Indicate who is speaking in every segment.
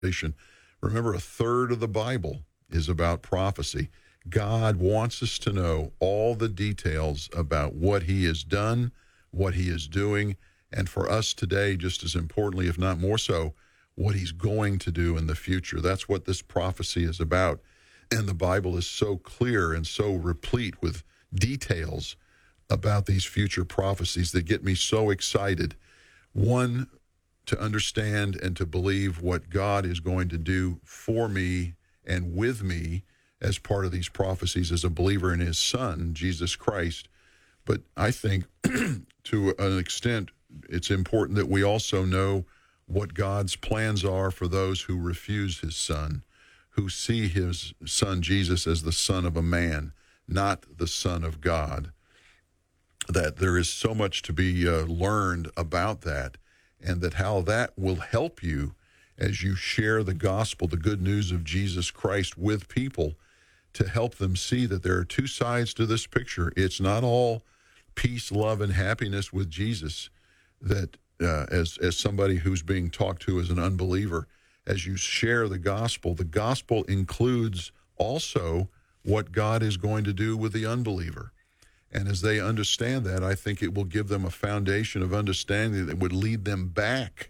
Speaker 1: Remember, a third of the Bible is about prophecy. God wants us to know all the details about what he has done, what he is doing, and for us today, just as importantly, if not more so, what he's going to do in the future. That's what this prophecy is about. And the Bible is so clear and so replete with details about these future prophecies that get me so excited. One, to understand and to believe what God is going to do for me and with me as part of these prophecies as a believer in his Son, Jesus Christ. But I think to an extent, it's important that we also know what God's plans are for those who refuse his Son, who see his Son Jesus as the Son of a man, not the Son of God. That there is so much to be learned about that, and that how that will help you as you share the gospel, the good news of Jesus Christ with people, to help them see that there are two sides to this picture. It's not all peace, love, and happiness with Jesus. That as somebody who's being talked to as an unbeliever, as you share the gospel includes also what God is going to do with the unbeliever. And as they understand that, I think it will give them a foundation of understanding that would lead them back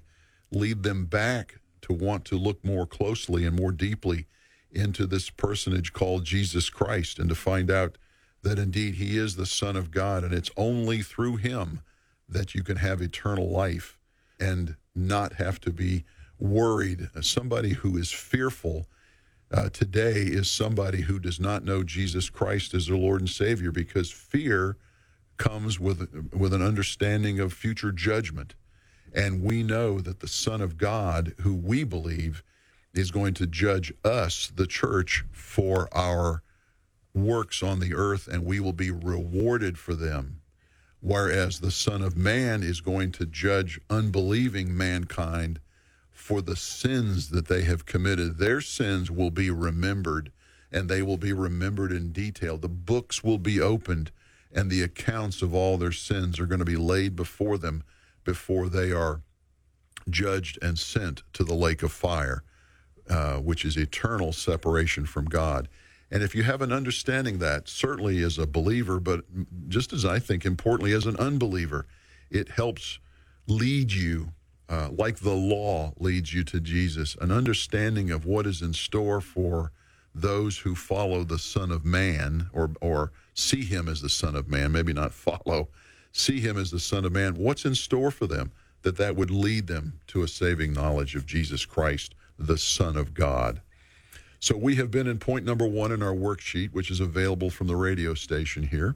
Speaker 1: to want to look more closely and more deeply into this personage called Jesus Christ, and to find out that indeed he is the Son of God, and it's only through him that you can have eternal life and not have to be worried. Somebody who is fearful today is somebody who does not know Jesus Christ as their Lord and Savior, because fear comes with an understanding of future judgment. And we know that the Son of God, who we believe is going to judge us, the church, for our works on the earth, and we will be rewarded for them. Whereas the Son of Man is going to judge unbelieving mankind for the sins that they have committed. Their sins will be remembered, and they will be remembered in detail. The books will be opened, and the accounts of all their sins are going to be laid before them before they are judged and sent to the lake of fire, which is eternal separation from God. And if you have an understanding that, certainly as a believer, but just as I think importantly as an unbeliever, it helps lead you, like the law leads you to Jesus, an understanding of what is in store for those who follow the Son of Man, or see him as the Son of Man, maybe not follow, see him as the Son of Man. What's in store for them that would lead them to a saving knowledge of Jesus Christ, the Son of God? So we have been in point number 1 in our worksheet, which is available from the radio station here.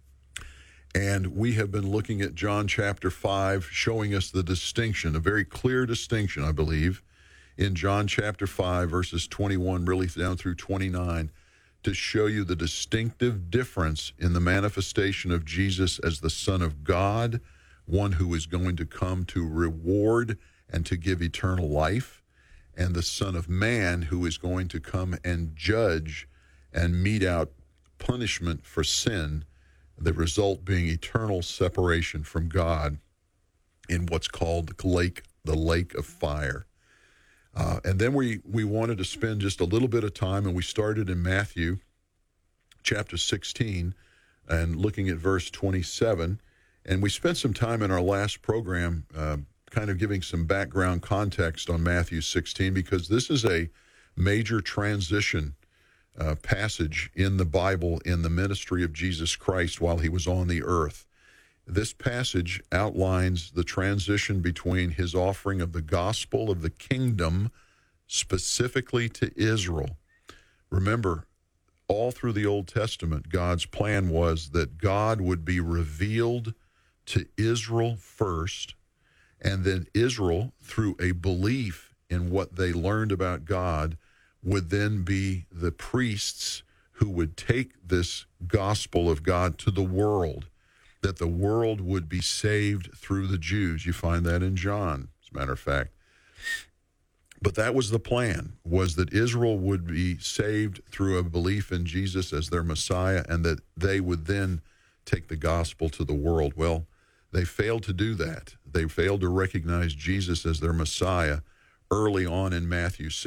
Speaker 1: And we have been looking at John chapter 5, showing us the distinction, a very clear distinction, I believe, in John chapter 5, verses 21 really down through 29, to show you the distinctive difference in the manifestation of Jesus as the Son of God, one who is going to come to reward and to give eternal life, and the Son of Man, who is going to come and judge and mete out punishment for sin, the result being eternal separation from God in what's called the lake of fire. And then we wanted to spend just a little bit of time, and we started in Matthew chapter 16 and looking at verse 27. And we spent some time in our last program kind of giving some background context on Matthew 16, because this is a major transition passage in the Bible in the ministry of Jesus Christ while he was on the earth. This passage outlines the transition between his offering of the gospel of the kingdom specifically to Israel. Remember, all through the Old Testament, God's plan was that God would be revealed to Israel first, and then Israel, through a belief in what they learned about God, would then be the priests who would take this gospel of God to the world, that the world would be saved through the Jews. You find that in John, as a matter of fact. But that was the plan, was that Israel would be saved through a belief in Jesus as their Messiah, and that they would then take the gospel to the world. Well, they failed to do that. They failed to recognize Jesus as their Messiah early on in Matthew